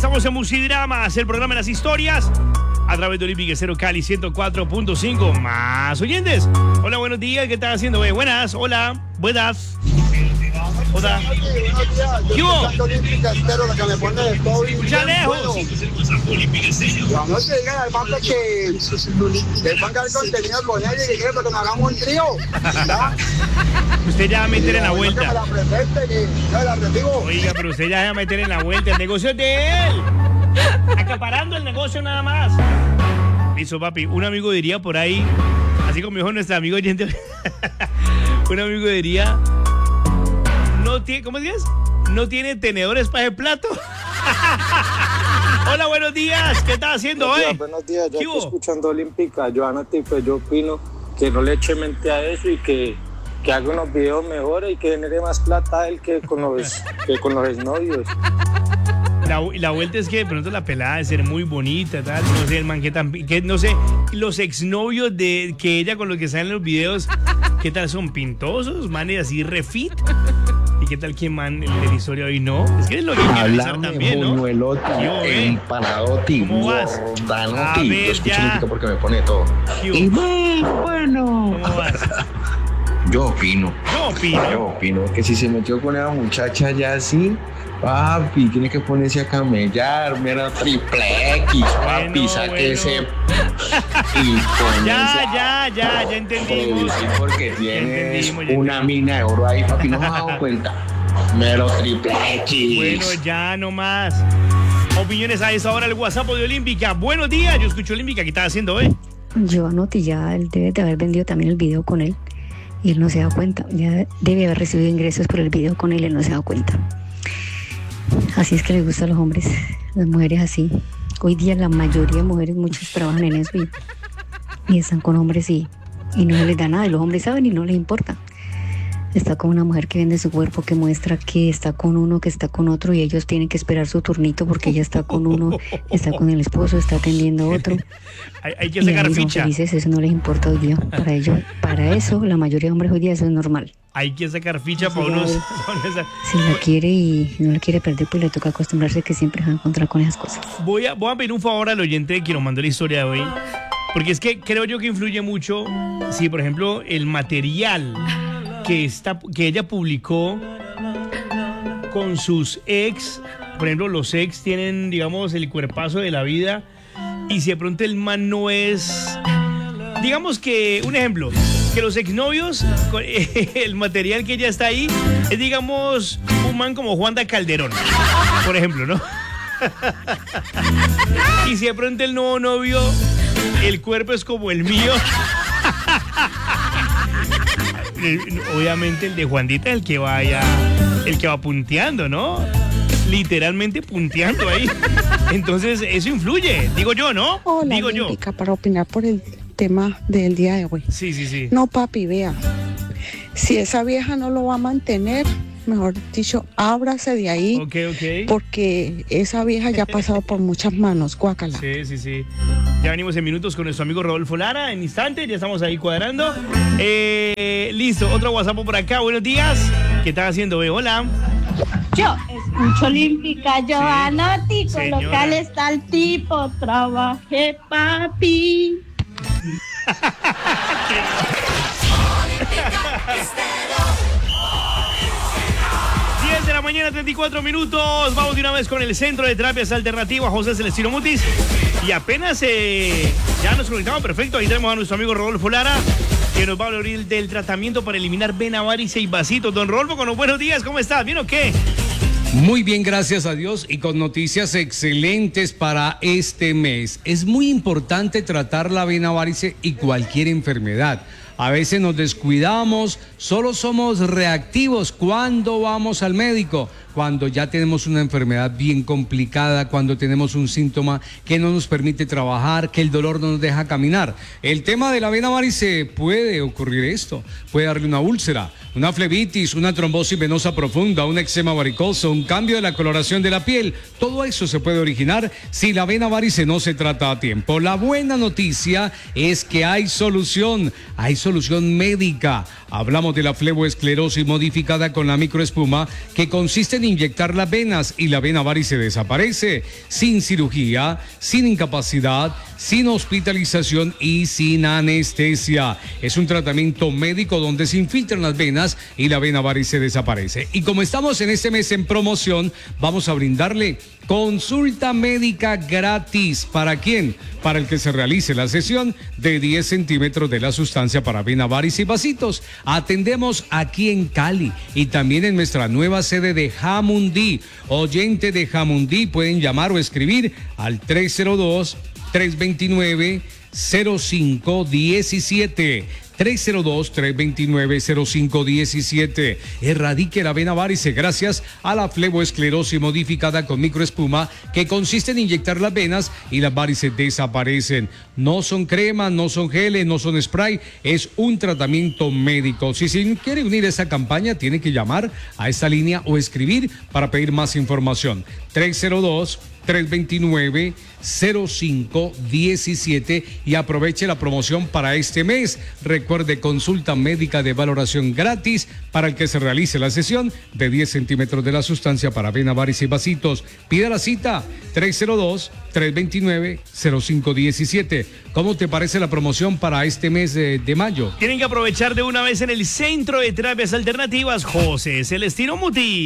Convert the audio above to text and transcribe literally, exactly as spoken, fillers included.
Estamos en Musidramas, el programa de las historias, a través de Olímpica Cero Cali ciento cuatro punto cinco. Más oyentes. Hola, buenos días. ¿Qué están haciendo? Güey? Buenas. Hola. Buenas. Hola. ¿Qué hubo? Escucha lejos. No se digan al banco que le ponga el contenido con él y que quiere que nos hagamos un trío. Usted ya va a meter en la vuelta. Oiga, pero usted ya va a meter en la vuelta. El negocio es de él. Acaparando el negocio nada más. Listo, papi. Un amigo diría por ahí, así como dijo nuestro amigo oyente, un amigo diría, no tiene, ¿cómo es que es? No tiene tenedores para el plato. Hola, buenos días. ¿Qué estás haciendo hoy? Buenos días, yo estoy escuchando Olímpica, Johanna, pues yo opino que no le eche mente a eso y que, que haga unos videos mejores y que genere más plata a él que con los, que con los exnovios. La, la vuelta es que de pronto la pelada de ser muy bonita, tal, no sé, el man que tan, que no sé, los exnovios de que ella con los que salen en los videos, ¿qué tal son? ¿Pintosos? ¿Manes así refit? ¿Y qué tal que man el de la historia hoy no? Es que es lo que hay que analizar también, ¿no? Buñuelotti, empanadotti, ¿Cómo vas? gordanotti. Yo escucho Olímpica porque me pone todo. Y muy bueno. ¿Cómo vas? Yo opino. Yo opino. Yo opino que si se metió con esa muchacha ya así, papi, tiene que ponerse a camellar, mira, triple X, papi, bueno, sáquese bueno. Y ponerse ya, ya, ya, ya entendimos. Porque tienes una mina de oro ahí, papi, no me has dado cuenta. Mero triple X. Bueno, ya no más. Opiniones a esa hora, el WhatsApp de Olímpica. Buenos días, yo escucho Olímpica. ¿Qué estás haciendo hoy? Yo anoté ya, él debe de haber vendido también el video con él. Y él no se da cuenta. Ya debe haber recibido ingresos por el video con él y él no se da cuenta. Así es que les gusta a los hombres, las mujeres así. Hoy día la mayoría de mujeres, muchas trabajan en eso y, y están con hombres y, y no les da nada. Y los hombres saben y no les importa. Está con una mujer que vende su cuerpo, que muestra que está con uno, que está con otro y ellos tienen que esperar su turnito porque ella está con uno, está con el esposo, está atendiendo a otro. hay, hay que sacar y ficha. Felices, eso no les importa hoy día. Para ellos, para eso, la mayoría de hombres hoy día eso es normal. Hay que sacar ficha sí, para unos. Si la quiere y no la quiere perder, pues le toca acostumbrarse que siempre se va a encontrar con esas cosas. Voy a, voy a pedir un favor al oyente que nos mandó la historia de hoy. Porque es que creo yo que influye mucho si, por ejemplo, el material que, está, que ella publicó con sus ex, por ejemplo, los ex tienen, digamos, el cuerpazo de la vida. Y si de pronto el man no es. Digamos que, un ejemplo, que los exnovios, el material que ya está ahí, es, digamos, un man como Juan da Calderón, por ejemplo, ¿no? Y si de pronto el nuevo novio, el cuerpo es como el mío, obviamente el de Juandita es el que vaya, el que va punteando, ¿no? Literalmente punteando ahí. Entonces, eso influye, digo yo, ¿no? Hola, digo yo. Para opinar por el tema del día de hoy. Sí, sí, sí. No, papi, vea. Si esa vieja no lo va a mantener, mejor dicho, ábrase de ahí. Ok, ok. Porque esa vieja ya ha pasado por muchas manos, guácala. Sí, sí, sí. Ya venimos en minutos con nuestro amigo Rodolfo Lara, en instantes, ya estamos ahí cuadrando. Eh, listo, otro WhatsApp por acá, buenos días. ¿Qué estás haciendo, ve? Hola. Yo escucho Olímpica, yo sí. Anoté, con local está el tipo, trabajé, papi. diez de la mañana, treinta y cuatro minutos. Vamos de una vez con el Centro de Terapias Alternativas José Celestino Mutis. Y apenas eh, ya nos conectamos perfecto. Ahí tenemos a nuestro amigo Rodolfo Lara, que nos va a hablar del tratamiento para eliminar vena, varice y vasitos. Don Rodolfo, con los buenos días, ¿cómo estás? ¿Bien o qué? Muy bien, gracias a Dios, y con noticias excelentes para este mes. Es muy importante tratar la vena, varice y cualquier enfermedad. A veces nos descuidamos, solo somos reactivos. ¿Cuándo vamos al médico? Cuando ya tenemos una enfermedad bien complicada, cuando tenemos un síntoma que no nos permite trabajar, que el dolor no nos deja caminar. El tema de la vena varice, puede ocurrir esto, puede darle una úlcera, una flebitis, una trombosis venosa profunda, un eczema varicoso, un cambio de la coloración de la piel. Todo eso se puede originar si la vena varice no se trata a tiempo. La buena noticia es que hay solución, hay solución médica. Hablamos de la fleboesclerosis modificada con la microespuma, que consiste en en inyectar las venas y la vena varice desaparece sin cirugía, sin incapacidad, sin hospitalización y sin anestesia. Es un tratamiento médico donde se infiltran las venas y la vena varice desaparece. Y como estamos en este mes en promoción, vamos a brindarle consulta médica gratis. ¿Para quién? Para el que se realice la sesión de diez centímetros de la sustancia para vena varice y vasitos. Atendemos aquí en Cali y también en nuestra nueva sede de Jamundí. Oyente de Jamundí, pueden llamar o escribir al tres cero dos, tres dos nueve, cero cinco uno siete. tres cero dos, tres dos nueve, cero cinco uno siete. Erradique la vena varice gracias a la fleboesclerosis modificada con microespuma, que consiste en inyectar las venas y las varices desaparecen. No son cremas, no son geles, no son spray, es un tratamiento médico. Si se quiere unir a esta campaña, tiene que llamar a esta línea o escribir para pedir más información. tres cero dos, tres dos nueve, cero cinco uno siete y aproveche la promoción para este mes. Recuerde, consulta médica de valoración gratis para el que se realice la sesión de diez centímetros de la sustancia para vena varice y vasitos. Pida la cita tres cero dos, tres dos nueve, cero cinco uno siete. ¿Cómo te parece la promoción para este mes de, de mayo? Tienen que aprovechar de una vez en el Centro de Terapias Alternativas José Celestino Muti.